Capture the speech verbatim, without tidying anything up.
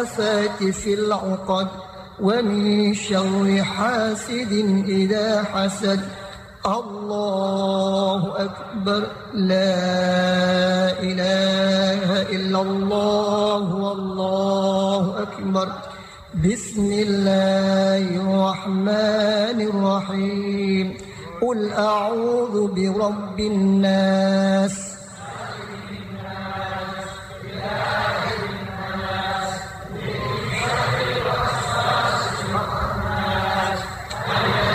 في العقد ومن شر حاسد إذا حسد. الله أكبر. لا إله إلا الله والله أكبر. بسم الله الرحمن الرحيم. قل أعوذ برب الناس